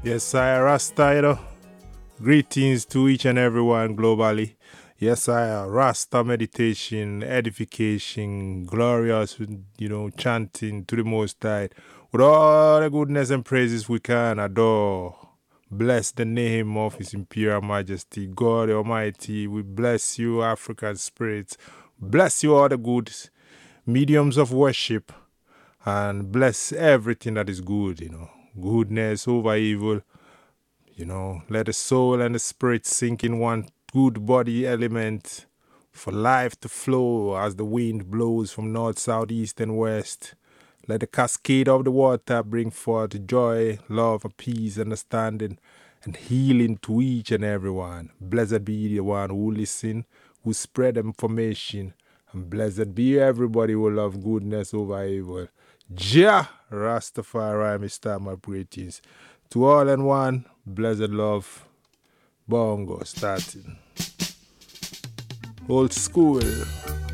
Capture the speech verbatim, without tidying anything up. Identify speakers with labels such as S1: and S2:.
S1: Yes, I Rasta, you know. Greetings to each and everyone globally. Yes, I Rasta meditation, edification, glorious, you know, chanting to the Most High with all the goodness and praises we can adore. Bless the name of His Imperial Majesty, God Almighty. We bless you, African spirits. Bless you, all the good mediums of worship, and bless everything that is good, you know. Goodness over evil. You know, let the soul and the spirit sink in one good body element for life to flow as the wind blows from north, south, east, and west. Let the cascade of the water bring forth joy, love, peace, understanding, and healing to each and every one. Blessed be the one who listen, who spread information, and blessed be everybody who love goodness over evil. Jah Rastafari, Mister My greetings. To all and one, blessed love, bongo starting. Old school.